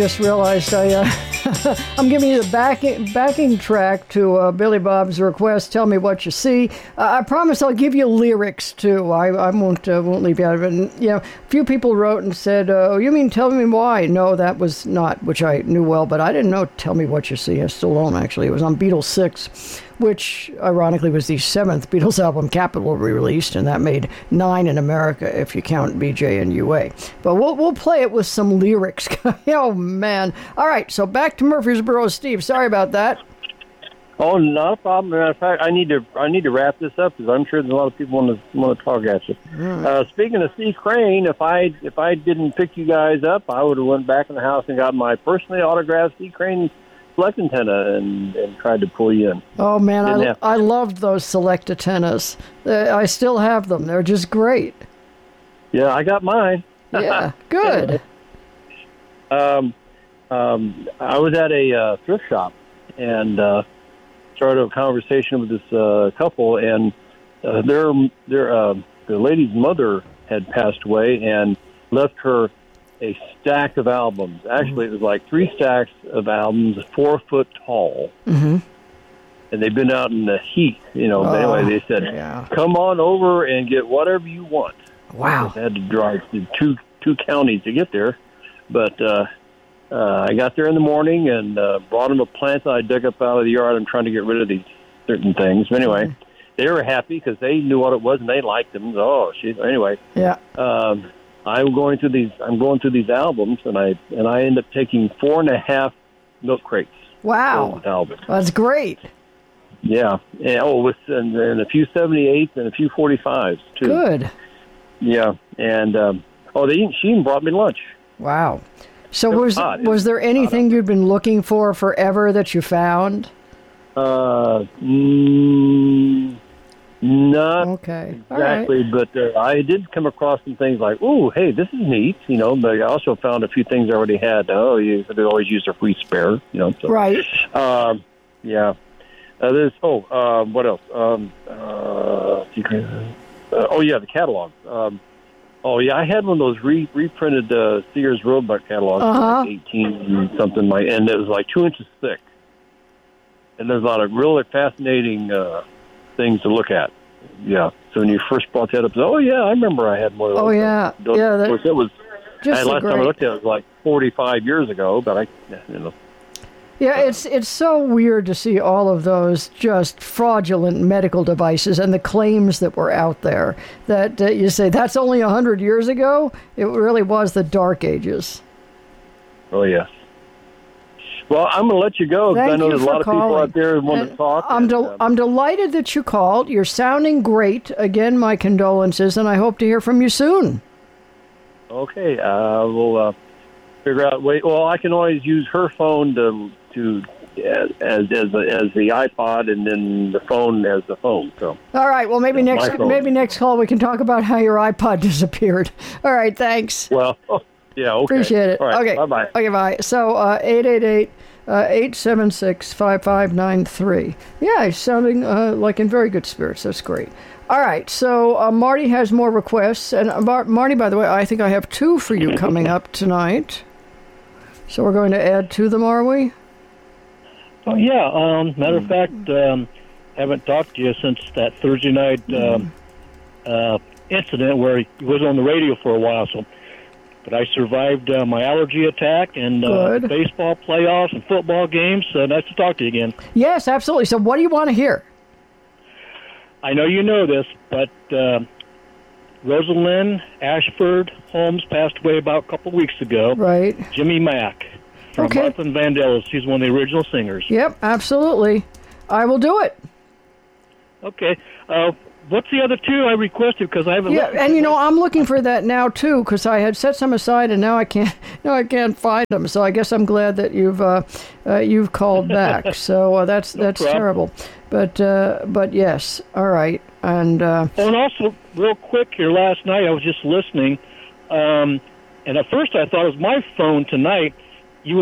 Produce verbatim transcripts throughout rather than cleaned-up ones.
Just realized I, uh, I'm giving you the backing, backing track to uh, Billy Bob's request, Tell Me What You See. Uh, I promise I'll give you lyrics, too. I, I won't uh, won't leave you out of it. And, you know, a few people wrote and said, uh, oh, you mean Tell Me Why? No, that was not, which I knew well, but I didn't know Tell Me What You See. I still don't, actually. It was on Beatles six, which, ironically, was the seventh Beatles album Capitol re-released, and that made nine in America, if you count B J and U A. But we'll, we'll play it with some lyrics. Oh, man. All right, so back to Murfreesboro. Steve, sorry about that. Oh, not a problem. Matter of fact, I need to I need to wrap this up because I'm sure there's a lot of people want to want to talk at you. Mm. Uh, speaking of Steve Crane, if I if I didn't pick you guys up, I would have went back in the house and got my personally autographed Steve Crane select antenna and, and tried to pull you in. Oh man, I I loved those select antennas. Uh, I still have them. They're just great. Yeah, I got mine. Yeah, good. um, um, I was at a uh, thrift shop and. Uh, started a conversation with this uh, couple, and uh, their their uh, the lady's mother had passed away and left her a stack of albums. Actually, it was like three stacks of albums, four foot tall, mm-hmm. and they've been out in the heat. You know, oh, anyway, they said, yeah. "Come on over and get whatever you want." Wow! I had to drive through two two counties to get there, but. Uh, Uh, I got there in the morning and uh, brought them a plant that I dug up out of the yard. I'm trying to get rid of these certain things. But anyway, mm-hmm. they were happy because they knew what it was and they liked them. Oh, shit. Anyway, yeah. Um, I'm going through these. I'm going through these albums, and I and I end up taking four and a half milk crates. Wow, albums. That's great. Yeah. And, oh, with and, and a few seventy-eights and a few forty-fives too. Good. Yeah, and um, oh, they she even brought me lunch. Wow. So was was there anything you'd been looking for forever that you found? Uh, mm, not okay. exactly, right. but uh, I did come across some things like, oh, hey, this is neat, you know, but I also found a few things I already had. Oh, you could always use a free spare, you know. So, right. Um, yeah. Uh, there's, oh, uh, what else? Um, uh, uh, oh, yeah, the catalog. Um Oh, yeah, I had one of those re- reprinted uh, Sears Roebuck catalogs, uh-huh. like eighteen something, like, and it was like two inches thick. And there's a lot of really fascinating uh, things to look at. Yeah, so when you first brought that up, oh, yeah, I remember I had one of those. Oh, yeah, those, yeah. Of course, it was, just I, last great. time I looked at it, it was like forty-five years ago, but I, you know. Yeah, it's it's so weird to see all of those just fraudulent medical devices and the claims that were out there that uh, you say, that's only one hundred years ago? It really was the Dark Ages. Oh, yes. Well, I'm going to let you go because I know there's a lot of calling. people out there who want and to talk. I'm, and, del- uh, I'm delighted that you called. You're sounding great. Again, my condolences, and I hope to hear from you soon. Okay, uh, we'll uh, figure out. Wait, well, I can always use her phone to to as as as the, as the iPod, and then the phone as the phone. So. All right. Well, maybe yeah, next maybe next call we can talk about how your iPod disappeared. All right. Thanks. Well. Oh, yeah. Okay. Appreciate it. All right, okay. Bye bye. Okay. Bye. So uh, eight eight eight. Uh, eight seven six, five five nine three. Yeah, he's sounding uh, like in very good spirits. That's great. All right, so uh, Marty has more requests. And uh, Mar- Marty, by the way, I think I have two for you coming up tonight. So we're going to add to them, are we? Oh, yeah. Um, matter of fact, um, haven't talked to you since that Thursday night um, uh, incident where he was on the radio for a while. So. But I survived uh, my allergy attack and uh, baseball playoffs and football games. So nice to talk to you again. Yes, absolutely. So what do you want to hear? I know you know this, but uh, Rosalind Ashford Holmes passed away about a couple weeks ago. Right. Jimmy Mack from okay. Martha and Vandellas. He's one of the original singers. Yep, absolutely. I will do it. Okay. Uh, what's the other two I requested? Because I haven't. Yeah, and you know I'm looking for that now too, because I had set some aside and now I can't. Now I can't find them. So I guess I'm glad that you've uh, uh, you've called back. So uh, that's no that's problem. terrible. But uh, but yes, all right. And uh, oh, and also real quick here, last night I was just listening, um, and at first I thought it was my phone tonight. You was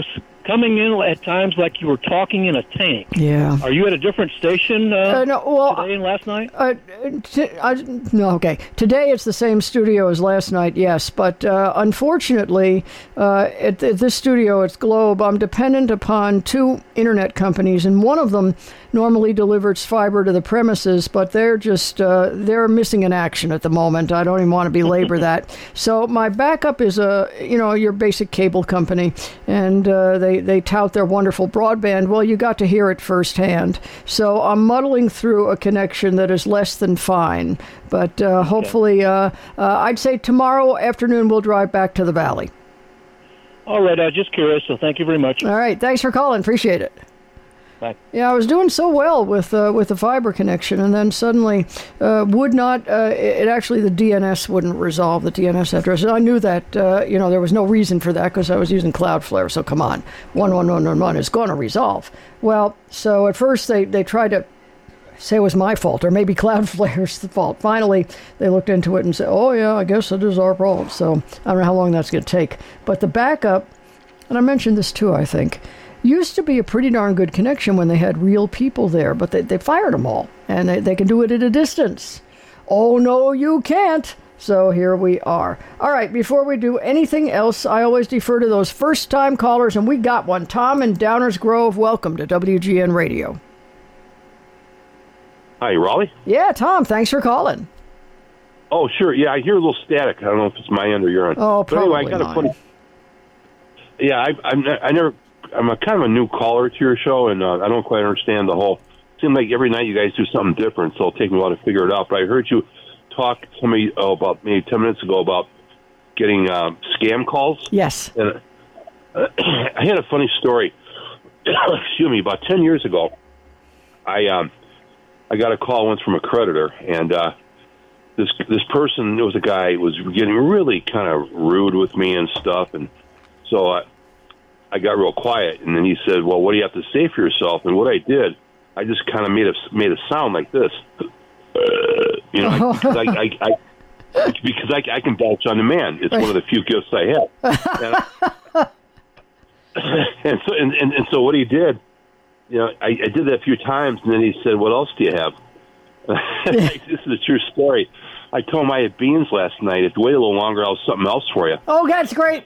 coming in at times like you were talking in a tank. Yeah. Are you at a different station uh, Uh, no, well, today and last night? Uh, t- I, no, okay. Today it's the same studio as last night, yes. But uh, unfortunately, uh, at, at this studio, it's Globe, I'm dependent upon two internet companies, and one of them normally delivers fiber to the premises, but they're just, uh, they're missing in action at the moment. I don't even want to belabor that. So my backup is, a, you know, your basic cable company, and uh, they, they tout their wonderful broadband. Well, you got to hear it firsthand. So I'm muddling through a connection that is less than fine. But uh, hopefully, uh, uh, I'd say tomorrow afternoon we'll drive back to the Valley. All right, I was just curious, so thank you very much. All right, thanks for calling. Appreciate it. Bye. Yeah, I was doing so well with uh, with the fiber connection, and then suddenly uh, would not. Uh, it actually the D N S wouldn't resolve the D N S address. I knew that uh, you know there was no reason for that because I was using Cloudflare. So come on, one one one one one is going to resolve. Well, so at first they they tried to say it was my fault or maybe Cloudflare's the fault. Finally, they looked into it and said, "Oh yeah, I guess it is our problem." So I don't know how long that's going to take, but the backup, and I mentioned this too, I think. Used to be a pretty darn good connection when they had real people there, but they, they fired them all, and they, they can do it at a distance. Oh, no, you can't. So here we are. All right, before we do anything else, I always defer to those first-time callers, and we got one. Tom in Downers Grove, welcome to W G N Radio. Hi, Raleigh? Yeah, Tom, thanks for calling. Oh, sure. Yeah, I hear a little static. I don't know if it's my end or your end. Oh, probably but anyway, I got mine. a funny... Yeah, I, I'm, I never... I'm a kind of a new caller to your show, and uh, I don't quite understand the whole... It seems like every night you guys do something different, so it'll take me a while to figure it out. But I heard you talk to me oh, about maybe ten minutes ago about getting uh, scam calls. Yes. And uh, I had a funny story. Excuse me. About ten years ago, I um, I got a call once from a creditor, and uh, this this person, it was a guy, was getting really kind of rude with me and stuff, and so I... I got real quiet, and then he said, "Well, what do you have to say for yourself?" And what I did, I just kind of made a made a sound like this, uh, you know, because I, I, I because I, I can vouch on the man. It's one of the few gifts I have. And, and so, and, and, and so, what he did, you know, I, I did that a few times, and then he said, "What else do you have?" This is a true story. I told him I had beans last night. If you wait a little longer, I'll have something else for you. Oh, that's great.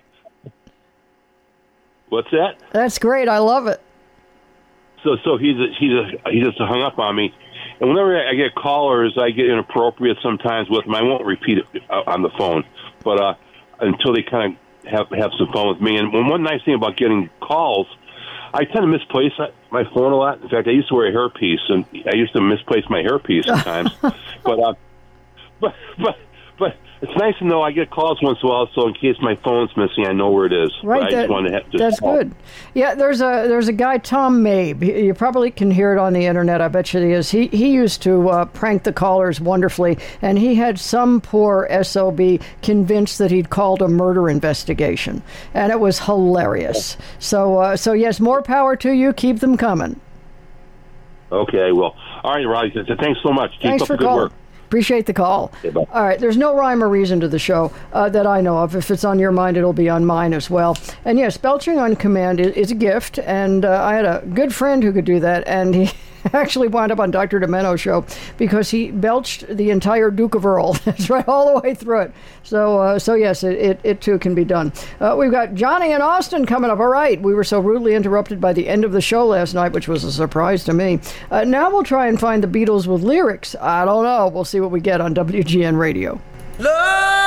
What's that? That's great. I love it. So, so he's a, he's a, he just hung up on me, and whenever I get callers, I get inappropriate sometimes with them. I won't repeat it on the phone, but uh, until they kind of have have some fun with me. And one nice thing about getting calls, I tend to misplace my phone a lot. In fact, I used to wear a hairpiece, and I used to misplace my hairpiece sometimes. but uh, but but but. It's nice to know I get calls once in a while, so in case my phone's missing, I know where it is. Right, I that, just want to have, just that's call. good. Yeah, there's a there's a guy, Tom Mabe. He- You probably can hear it on the internet. I bet you he is. He he used to uh, prank the callers wonderfully, and he had some poor S O B convinced that he'd called a murder investigation, and it was hilarious. So uh, so yes, more power to you. Keep them coming. Okay, well, all right, Roddy. Thanks so much. Keep Thanks up for the good calling. work. Appreciate the call. Okay, bye. All right, there's no rhyme or reason to the show uh, that I know of. If it's on your mind, it'll be on mine as well. And yes, belching on command is, is a gift, and uh, I had a good friend who could do that, and he actually wound up on Doctor Demeno's show because he belched the entire Duke of Earl. That's right, all the way through it. So, uh, so yes, it, it, it too can be done. Uh, we've got Johnny in Austin coming up. All right, we were so rudely interrupted by the end of the show last night, which was a surprise to me. Uh, now we'll try and find the Beatles with lyrics. I don't know. We'll see what we get on W G N Radio. Love